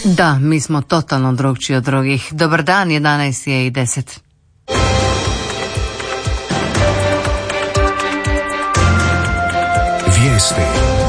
Da, mi smo totalno drugčiji od drugih. Dobar dan, 11:10. Vijesti.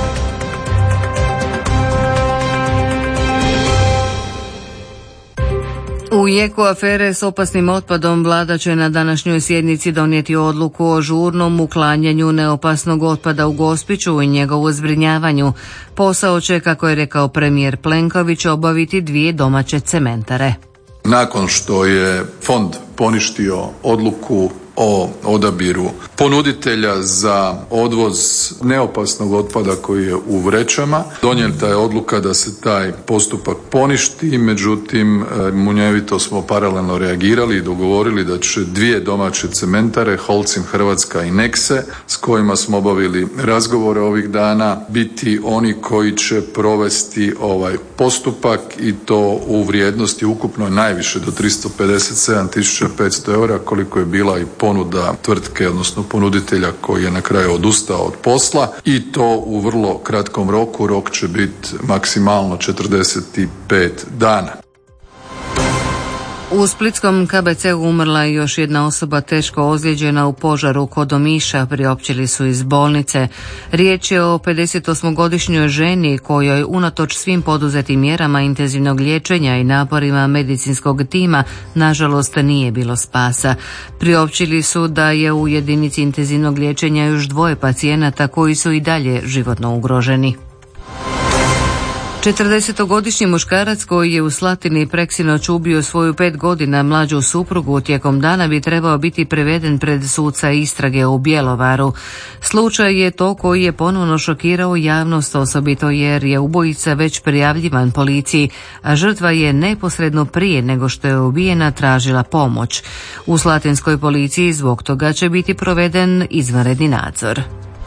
U jeku afere s opasnim otpadom vlada će na današnjoj sjednici donijeti odluku o žurnom uklanjanju neopasnog otpada u Gospiću i njegovu zbrinjavanju. Posao će, kako je rekao premijer Plenković, obaviti 2 domaće cementare. Nakon što je fond poništio odluku o odabiru ponuditelja za odvoz neopasnog otpada koji je u vrećama, donijeta je odluka da se taj postupak poništi, međutim munjevito smo paralelno reagirali i dogovorili da će 2 domaće cementare, Holcim Hrvatska i Nexe, s kojima smo obavili razgovore ovih dana, biti oni koji će provesti ovaj postupak i to u vrijednosti ukupno najviše do 357.500 eura, koliko je bila i ponuda tvrtke, odnosno ponuditelja koji je na kraju odustao od posla, i to u vrlo kratkom roku. Rok će biti maksimalno 45 dana. U splitskom KBC-u umrla je još jedna osoba teško ozlijeđena u požaru kod Omiša, priopćili su iz bolnice. Riječ je o 58-godišnjoj ženi kojoj unatoč svim poduzetim mjerama intenzivnog liječenja i naporima medicinskog tima nažalost nije bilo spasa. Priopćili su da je u jedinici intenzivnog liječenja još 2 pacijenata koji su i dalje životno ugroženi. 40-godišnji muškarac koji je u Slatini preksinoć ubio svoju 5 godina mlađu suprugu tijekom dana bi trebao biti priveden pred suca istrage u Bjelovaru. Slučaj je to koji je ponovno šokirao javnost, osobito jer je ubojica već prijavljivan policiji, a žrtva je neposredno prije nego što je ubijena tražila pomoć. U slatinskoj policiji zbog toga će biti proveden izvanredni nadzor.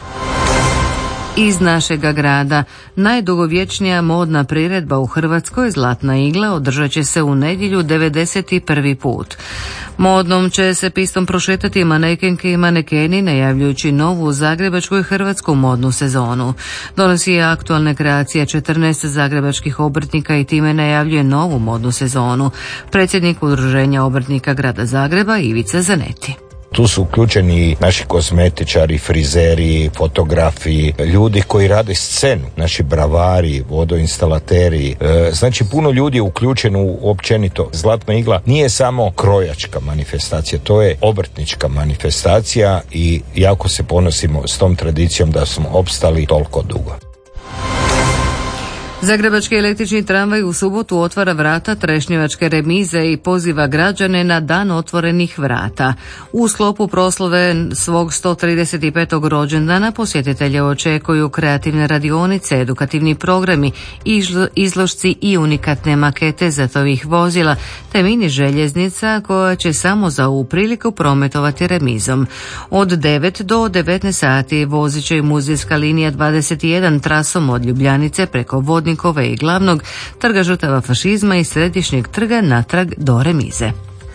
Iz našega grada najdugovječnija modna priredba u Hrvatskoj, Zlatna igla, održat će se u nedjelju 91. put. Modnom će se pistom prošetati manekenke i manekeni, najavljujući novu zagrebačku i hrvatsku modnu sezonu. Donosi aktualne kreacije 14 zagrebačkih obrtnika i time najavljuje novu modnu sezonu. Predsjednik Udruženja obrtnika grada Zagreba Ivica Zanetti. Tu su uključeni naši kozmetičari, frizeri, fotografi, ljudi koji rade scenu, naši bravari, vodoinstalateri. Znači puno ljudi je uključeno u općenito. Zlatna igla nije samo krojačka manifestacija, to je obrtnička manifestacija i jako se ponosimo s tom tradicijom da smo opstali toliko dugo. Zagrebački električni tramvaj u subotu otvara vrata Trešnjevačke remize i poziva građane na dan otvorenih vrata. U sklopu proslave svog 135. rođendana posjetitelje očekuju kreativne radionice, edukativni programi, izložci i unikatne makete zatovih vozila, te mini željeznica koja će samo za ovu priliku prometovati remizom. Od 9 do 19 sati vozit će muzejska linija 21 trasom od Ljubljanice preko Vodnikove i Glavnog, Trga žrtava fašizma i Središnjeg trga natrag do remize.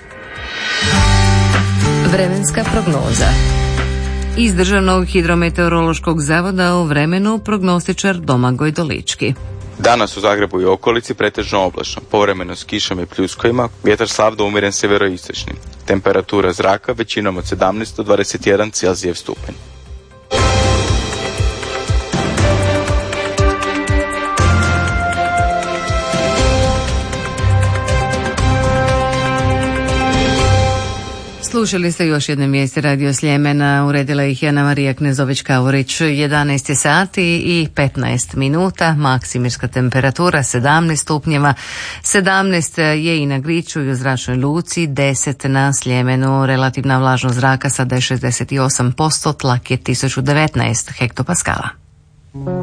Vremenska prognoza. Iz Državnog hidrometeorološkog zavoda o vremenu prognostičar Domagoj Dolički. Danas u Zagrebu i okolici pretežno oblačno, povremeno s kišom i pljuskovima, vjetar slab do umjeren sjeveroistočni. Temperatura zraka većinom od 17 do 21 Celzijev stupanj. Slušali ste još jedne vijesti Radio Sljemena, uredila ih Ana Marija Knezović-Kavorić. 11 sati i 15 minuta, maksimirska temperatura 17 stupnjeva, 17 je i na Griču i u zračnoj luci, 10 na Sljemenu, relativna vlažnost zraka sada je 68%, tlak je 1019 hektopaskala.